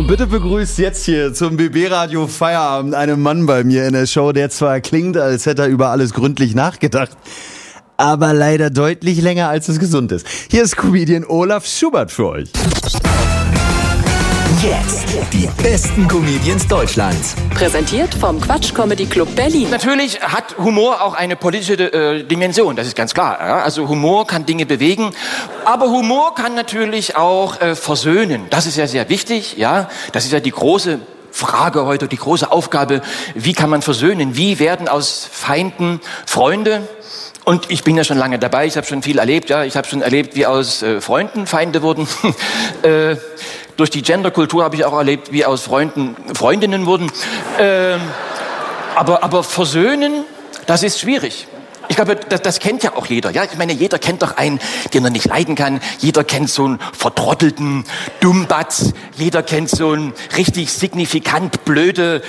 Und bitte begrüßt jetzt hier zum BB-Radio Feierabend einen Mann bei mir in der Show, der zwar klingt, als hätte er über alles gründlich nachgedacht, aber leider deutlich länger, als es gesund ist. Hier ist Comedian Olaf Schubert für euch. Jetzt die besten Comedians Deutschlands. Präsentiert vom Quatsch Comedy Club Berlin. Natürlich hat Humor auch eine politische Dimension, das ist ganz klar. Ja? Also Humor kann Dinge bewegen, aber Humor kann natürlich auch versöhnen. Das ist ja sehr wichtig. Ja? Das ist ja die große Frage heute, die große Aufgabe. Wie kann man versöhnen? Wie werden aus Feinden Freunde? Und ich bin ja schon lange dabei, ich habe schon viel erlebt. Ja? Ich habe schon erlebt, wie aus Freunden Feinde wurden. Durch die Genderkultur habe ich auch erlebt, wie aus Freunden Freundinnen wurden. Aber versöhnen, das ist schwierig. Ich glaube, das kennt ja auch jeder. Ja? Ich meine, jeder kennt doch einen, den er nicht leiden kann. Jeder kennt so einen vertrottelten Dummbatz. Jeder kennt so einen richtig signifikant blöde,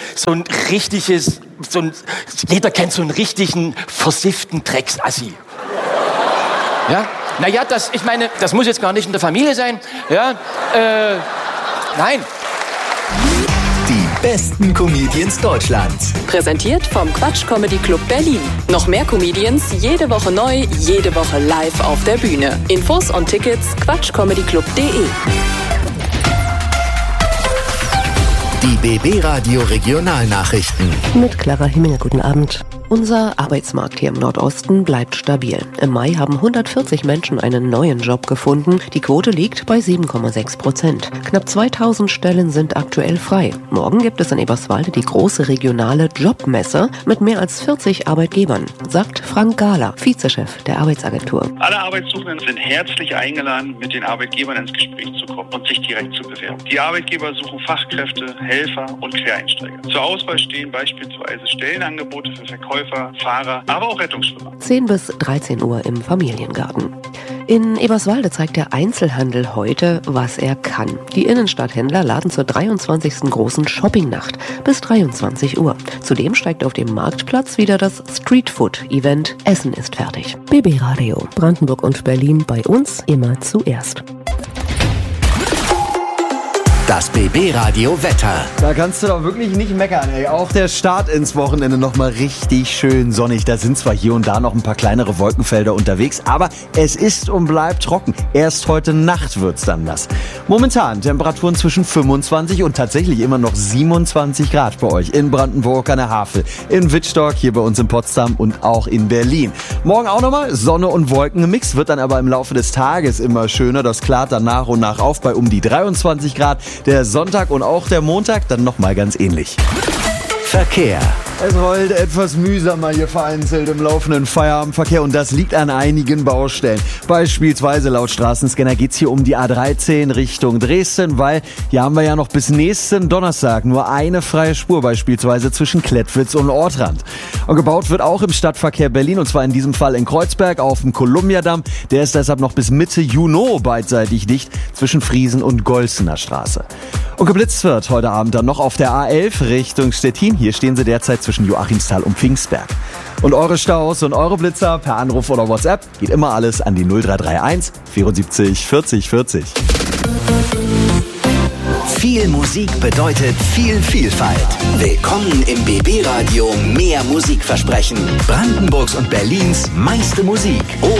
jeder kennt so einen richtigen versifften Drecksassi. Ja? Naja, das muss jetzt gar nicht in der Familie sein. Ja? Nein. Die besten Comedians Deutschlands. Präsentiert vom Quatsch Comedy Club Berlin. Noch mehr Comedians, jede Woche neu, jede Woche live auf der Bühne. Infos und Tickets quatschcomedyclub.de. Die BB-Radio Regionalnachrichten. Mit Clara Himmel, guten Abend. Unser Arbeitsmarkt hier im Nordosten bleibt stabil. Im Mai haben 140 Menschen einen neuen Job gefunden. Die Quote liegt bei 7,6%. Knapp 2000 Stellen sind aktuell frei. Morgen gibt es in Eberswalde die große regionale Jobmesse mit mehr als 40 Arbeitgebern, sagt Frank Gahler, Vizechef der Arbeitsagentur. Alle Arbeitssuchenden sind herzlich eingeladen, mit den Arbeitgebern ins Gespräch zu kommen und sich direkt zu bewerben. Die Arbeitgeber suchen Fachkräfte, Helfer und Quereinsteiger. Zur Auswahl stehen beispielsweise Stellenangebote für Verkäufer, Fahrer, aber auch Rettungsschwimmer. 10 bis 13 Uhr im Familiengarten. In Eberswalde zeigt der Einzelhandel heute, was er kann. Die Innenstadthändler laden zur 23. großen Shoppingnacht bis 23 Uhr. Zudem steigt auf dem Marktplatz wieder das Streetfood-Event Essen ist fertig. BB Radio, Brandenburg und Berlin, bei uns immer zuerst. Das BB-Radio Wetter. Da kannst du doch wirklich nicht meckern, ey. Auch der Start ins Wochenende nochmal richtig schön sonnig. Da sind zwar hier und da noch ein paar kleinere Wolkenfelder unterwegs, aber es ist und bleibt trocken. Erst heute Nacht wird's dann nass. Momentan Temperaturen zwischen 25 und tatsächlich immer noch 27 Grad bei euch. In Brandenburg an der Havel, in Wittstock, hier bei uns in Potsdam und auch in Berlin. Morgen auch nochmal Sonne und Wolken gemixt, wird dann aber im Laufe des Tages immer schöner. Das klart dann nach und nach auf bei um die 23 Grad. Der Sonntag und auch der Montag dann nochmal ganz ähnlich. Verkehr. Es rollt etwas mühsamer hier vereinzelt im laufenden Feierabendverkehr und das liegt an einigen Baustellen. Beispielsweise laut Straßenscanner geht's hier um die A13 Richtung Dresden, weil hier haben wir ja noch bis nächsten Donnerstag nur eine freie Spur, beispielsweise zwischen Klettwitz und Ortrand. Und gebaut wird auch im Stadtverkehr Berlin und zwar in diesem Fall in Kreuzberg auf dem Kolumbiadamm. Der ist deshalb noch bis Mitte Juni beidseitig dicht zwischen Friesen und Golzener Straße. Und geblitzt wird heute Abend dann noch auf der A11 Richtung Stettin. Hier stehen sie derzeit zwischen Joachimsthal und Pfingstberg. Und eure Staus und eure Blitzer per Anruf oder WhatsApp geht immer alles an die 0331 74 40 40. Viel Musik bedeutet viel Vielfalt. Willkommen im BB-Radio Mehr Musikversprechen. Brandenburgs und Berlins meiste Musik.